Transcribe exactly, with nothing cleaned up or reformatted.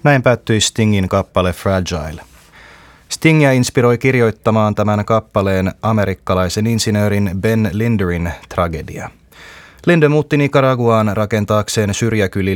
Näin päättyi Stingin kappale Fragile. Stingia inspiroi kirjoittamaan tämän kappaleen amerikkalaisen insinöörin Ben Linderin tragedia. Linde muutti Nicaraguaan rakentaakseen syrjäkylille